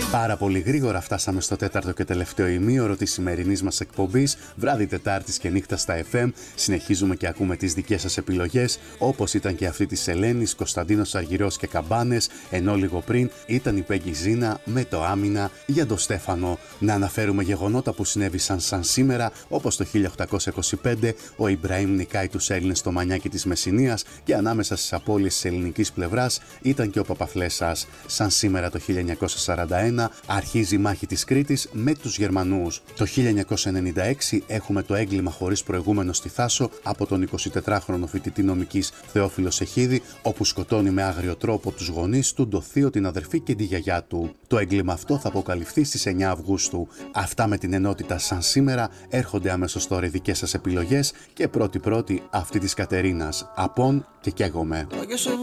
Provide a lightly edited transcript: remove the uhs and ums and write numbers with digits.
Πάρα πολύ γρήγορα φτάσαμε στο τέταρτο και τελευταίο ημίωρο της σημερινής μας εκπομπής, βράδυ Τετάρτης και νύχτα στα FM. Συνεχίζουμε και ακούμε τις δικές σας επιλογές, όπως ήταν και αυτή της Ελένης, Κωνσταντίνος Αργυρός και Καμπάνες, ενώ λίγο πριν ήταν η Πέγγι Ζήνα με το Άμυνα για τον Στέφανο. Να αναφέρουμε γεγονότα που συνέβησαν σαν σήμερα, όπως το 1825 ο Ιμπραήμ νικάει τους Έλληνες στο Μανιάκι της Μεσσηνίας και ανάμεσα στις απώλειες της ελληνικής πλευράς ήταν και ο Παπαφλέσσας. Σαν σήμερα το 1941 αρχίζει η μάχη της Κρήτης με τους Γερμανούς. Το 1996 έχουμε το έγκλημα χωρίς προηγούμενο στη Θάσο από τον 24χρονο φοιτητή νομικής Θεόφιλο Σεχίδη, όπου σκοτώνει με άγριο τρόπο τους γονείς του, το θείο, την αδερφή και τη γιαγιά του. Το έγκλημα αυτό θα αποκαλυφθεί στις 9 Αυγούστου. Αυτά με την ενότητα σαν σήμερα. Έρχονται αμέσως τώρα οι δικές σας επιλογές και πρώτη αυτή της Κατερίνας. Απόν και καίγομαι.